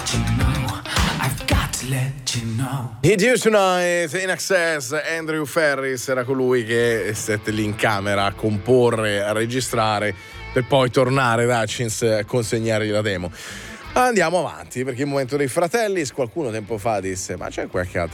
It Used Tonight, In Access. Andrew Ferris era colui che stette lì in camera a comporre, a registrare, per poi tornare da Hutchins a consegnargli la demo. Andiamo avanti, perché il momento dei fratelli, qualcuno tempo fa disse: ma c'è qualche